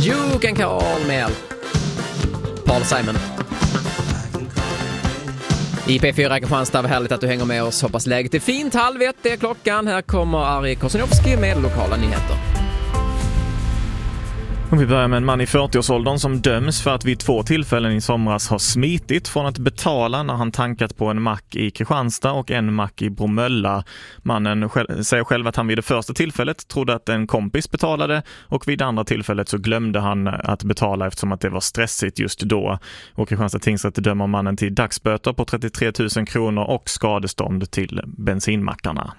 You can call me Paul Simon. I P4 Kristianstad, vad härligt att du hänger med oss. Hoppas läget är fint. 12:30 är klockan. Här kommer Ari Kosinowski med lokala nyheter. Och vi börjar med en man i 40-årsåldern som döms för att vid 2 tillfällen i somras har smitit från att betala när han tankat på en mack i Kristianstad och en mack i Bromölla. Mannen säger själv att han vid det första tillfället trodde att en kompis betalade och vid det andra tillfället så glömde han att betala eftersom att det var stressigt just då. Och Kristianstad tingsrätt dömer mannen till dagsböter på 33 000 kronor och skadestånd till bensinmackarna.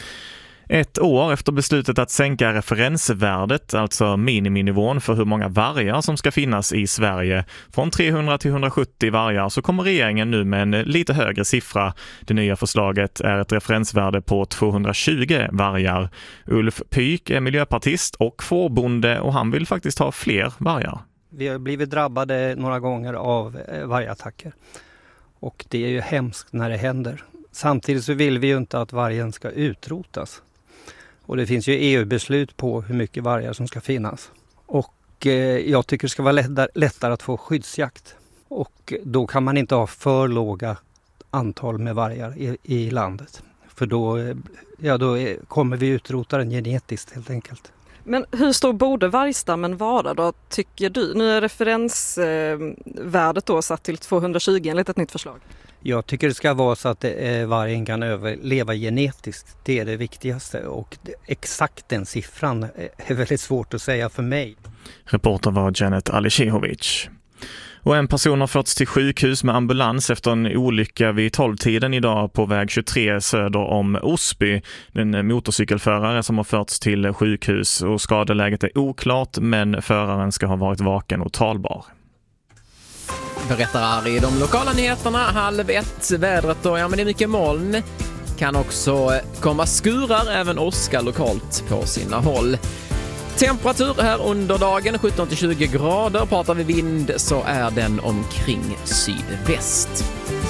1 år efter beslutet att sänka referensvärdet, alltså miniminivån för hur många vargar som ska finnas i Sverige, från 300 till 170 vargar, så kommer regeringen nu med en lite högre siffra. Det nya förslaget är ett referensvärde på 220 vargar. Ulf Pyk är miljöpartist och fårbonde och han vill faktiskt ha fler vargar. Vi har blivit drabbade några gånger av vargattacker och det är ju hemskt när det händer. Samtidigt så vill vi ju inte att vargen ska utrotas. Och det finns ju EU-beslut på hur mycket vargar som ska finnas. Och jag tycker det ska vara lättare att få skyddsjakt. Och då kan man inte ha för låga antal med vargar i landet. För då kommer vi utrota den genetiskt helt enkelt. Men hur stor borde vargstammen vara då, tycker du? Nu är referensvärdet då satt till 220 enligt ett nytt förslag. Jag tycker det ska vara så att vargen kan överleva genetiskt. Det är det viktigaste och exakt den siffran är väldigt svårt att säga för mig. Reporter var Janet Alishehovic. Och en person har förts till sjukhus med ambulans efter en olycka vid 12-tiden idag på väg 23 söder om Osby. En motorcykelförare som har förts till sjukhus och skadeläget är oklart, men föraren ska ha varit vaken och talbar. Berättar Ari i de lokala nyheterna. 12:30 vädret då. Ja, men det är mycket moln. Kan också komma skurar, även åska lokalt på sina håll. Temperatur här under dagen 17-20 grader. Pratar vi vind så är den omkring sydväst.